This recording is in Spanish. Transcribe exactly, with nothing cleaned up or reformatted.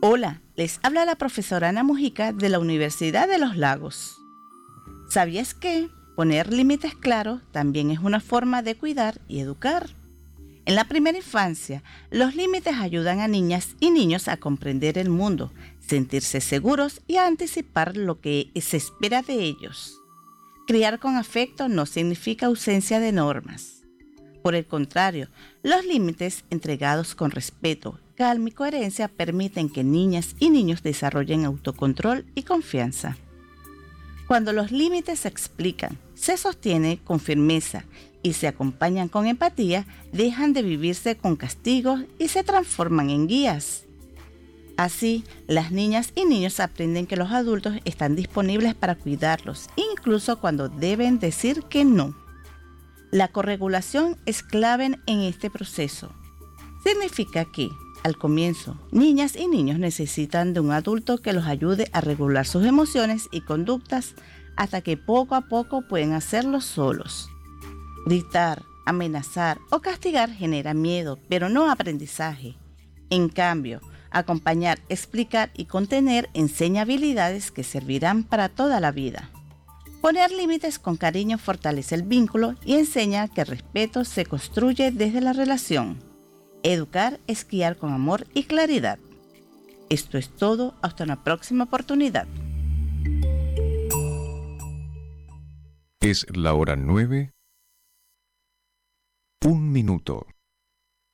Hola, les habla la profesora Ana Mujica de la Universidad de los Lagos. ¿Sabías que poner límites claros también es una forma de cuidar y educar? En la primera infancia, los límites ayudan a niñas y niños a comprender el mundo, sentirse seguros y a anticipar lo que se espera de ellos. Criar con afecto no significa ausencia de normas. Por el contrario, los límites entregados con respeto, calma y coherencia permiten que niñas y niños desarrollen autocontrol y confianza. Cuando los límites se explican, se sostienen con firmeza y se acompañan con empatía, dejan de vivirse con castigos y se transforman en guías. Así, las niñas y niños aprenden que los adultos están disponibles para cuidarlos, incluso cuando deben decir que no. La corregulación es clave en este proceso. Significa que, al comienzo, niñas y niños necesitan de un adulto que los ayude a regular sus emociones y conductas hasta que poco a poco pueden hacerlo solos. Gritar, amenazar o castigar genera miedo, pero no aprendizaje. En cambio, acompañar, explicar y contener enseña habilidades que servirán para toda la vida. Poner límites con cariño fortalece el vínculo y enseña que el respeto se construye desde la relación. Educar es guiar con amor y claridad. Esto es todo, hasta una próxima oportunidad. Es la hora nueve, un minuto.